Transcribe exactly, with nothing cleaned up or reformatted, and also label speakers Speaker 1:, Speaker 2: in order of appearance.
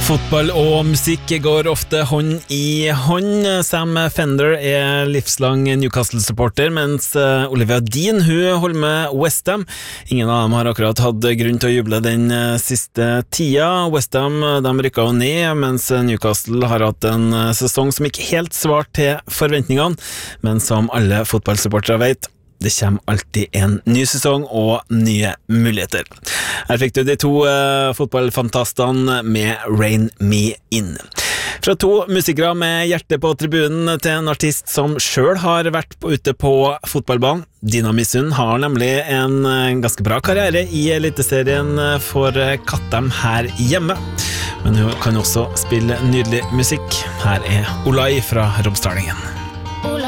Speaker 1: Fotball og musikk går ofte hånd i hånd. Sam Fender er livslang Newcastle-supporter, mens Olivia Dean hun holder med West Ham. Ingen av dem har akkurat hatt grunn til å juble den siste tida. West Ham de rykket jo ned, mens Newcastle har hatt en sesong som ikke helt svarte til forventningene, men som alle fotballsupportere vet, det kommer alltid en ny sesong og nye muligheter. Her fikk du de to uh, fotballfantastene med Rain Me In. Fra to musikere med hjerte på tribunen til en artist som selv har vært på, ute på fotballbanen. Dina Misund har nemlig en, en ganske bra karriere i eliteserien for Kattem her hjemme. Men hun kan også spille nydelig musikk. Her er Olai fra Romsdalingen.